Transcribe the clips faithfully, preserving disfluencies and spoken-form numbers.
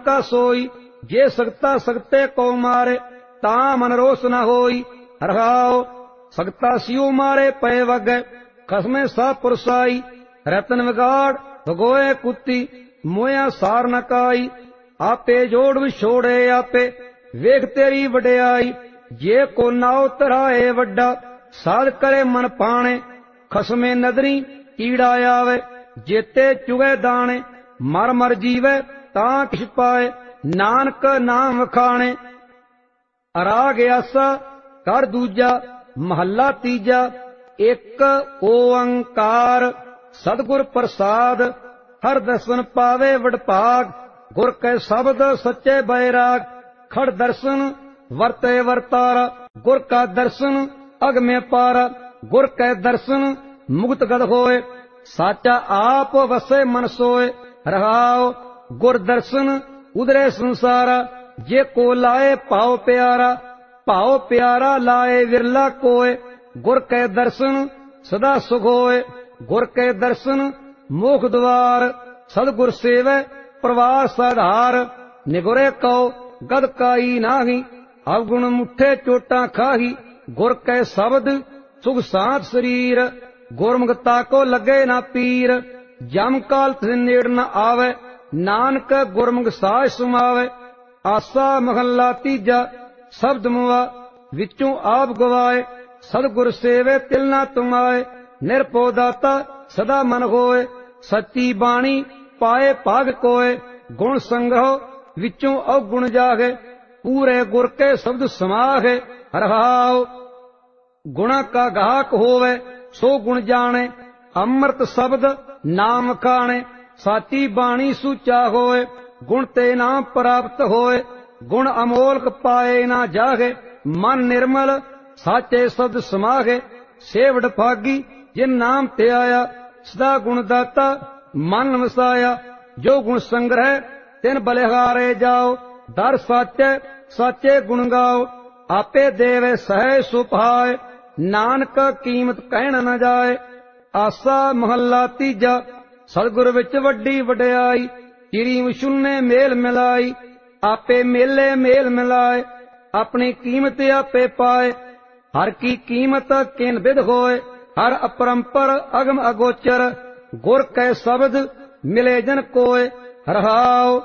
का सोई, जे सकता सकते को मारे, ता मन रोस न होई। रहाओ सकता सियो मारे पए वगै, खसमे सा पुरसाई। रतन विगाड़ भगोए कुत्ती, मोया सार न काई। आपे जोड़ विछोड़े आपे, वेख तेरी वड्याई। जे को नाव तराए वड्डा, साध करे मन पाणे। खसमे नदरी कीड़ा आवे, जेते चुगे दाणे। मर मर जीवे तां किछ पाए, नानक नाम वखाणे। अराग आसा कर दूजा, महला तीजा। एक ओंकार सतगुर प्रसाद, हर दर्शन पावे वडभाग। गुर कै शब्द सच्चे बैराग, खड़ दर्शन वर्ते वर्तारा। गुर का दर्शन अगमे पारा, गुर कै दर्शन मुक्त गद होए। साचा आप वसे मन सोए, रहाओ गुर दर्शन उदरे संसारा। जे को लाए पाओ प्यारा, पाओ प्यारा लाए विरला कोय। गुर कै दर्शन सदा सुख होए, गुर कै दर्शन मोख द्वार। सदगुर सेवै प्रवास आधार, निगुरे कौ गद काई नाही। अवगुण मुठे चोटा खाही, गुर कै शब्द सुख सांत शरीर। गुरमुखता को लगे ना पीर, जम काल तिस नेड़ न आवे। नानक गुरमुख साज सुमावे। आसा महला तीजा शब्द मुआ, विचों आप गवाए। सदगुर सेवे तिल ना तुमाए, निरपो दाता सदा मन होए। सच्ची बाणी पाए भाग कोय, गुण संग्रह विचों अवगुण जागे। पूरे गुर के शब्द समागे, रहाओ गुणा का गाहक होवे, सो गुण जाने। अमृत शब्द नाम खाणे, साची बाणी सूचा होए। गुण ते नाम प्राप्त होए, गुण अमोलक पाए ना जागे। मन निर्मल साचे शब्द समागे, सेवड भागी जिन नाम ते आया। सदा गुण दाता मन वसाया, जो गुण संग्रह तिन बलिहारे जाओ। दर साचे साचे गुण गाओ, आपे देवे सहे सुभाए। नानक कीमत कहण न जाए। आसा महला तीजा सतगुर विच वड्डी वड्याई। चिड़ी विशुन्ने मेल मिलाई, आपे मेले मेल मिलाए। अपनी कीमत आपे पाए, हर की कीमत किन विध होए। हर अपरंपर अगम अगोचर, गुर कै शब्द मिले जन कोय। रहाओ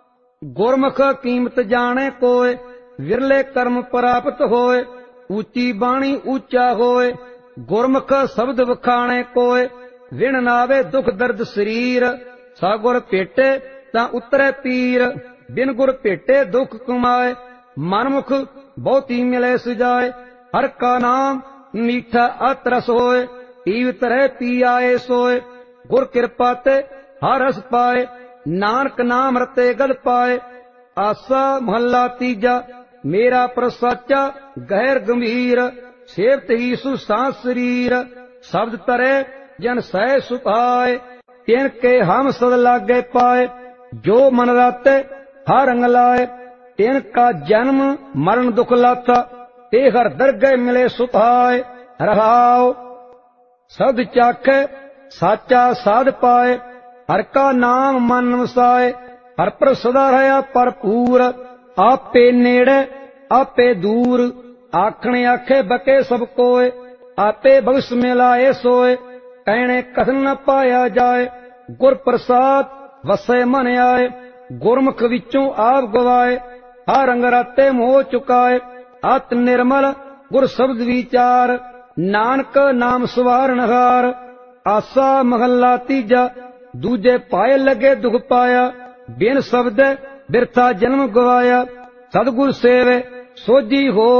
गुरमुख कीमत जाने कोय, विरले कर्म प्राप्त होए। ऊंची बाणी ऊंचा होए, गुरमुख शब्द वखाणे कोय। विण नावे दुख दर्द शरीर, सा गुर भेटे तां उतरे पीर। बिन गुर भेटे दुख कमाए, मनमुख बहुती मिले सुजाए। हर का नाम मीठा अतरस होए, पीवत रहे पी आए सोए। गुर कृपा ते हर रस पाए, नानक नाम रते गद पाए। आसा महला तीजा मेरा प्रसाचा गैर गंभीर। सेवत ही सुसां शरीर, शब्द तरे जन सह सुभाए। तिन के हम सद लागे पाए, जो मन राते हर रंग लाए। तिन का जन्म मरण दुख लाथा, ते हर दरगह मिले सुभाए। रहाओ शब्द चाखे साचा साध पाए, हर का नाम मन वसाए। हर पर सदा रहा भरपूर, आपे नेड़े आपे दूर। आखने आखे बके सब कोय, आपे भविष्य मिलाए सोए। कहने कथन न पाया जाए, गुर प्रसाद वसे मन आए। गुरमुख विचों आप गवाए, हर रंग राते मोह चुकाए। अत निर्मल गुर शब्द विचार, नानक नाम सवारण हार। आसा महला तीजा दूजे पाए लगे दुख पाया। बिन शब्द बिरथा जन्म गवाया, सतगुर सेवे सोझी हो